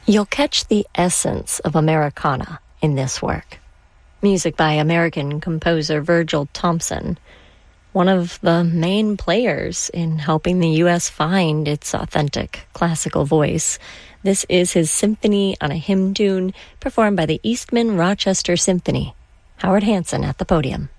You'll catch the essence of Americana in this work. Music by American composer Virgil Thompson, one of the main players in helping the U.S. find its authentic classical voice. This is his symphony on a hymn tune performed by the Eastman Rochester Symphony. Howard Hanson at the podium.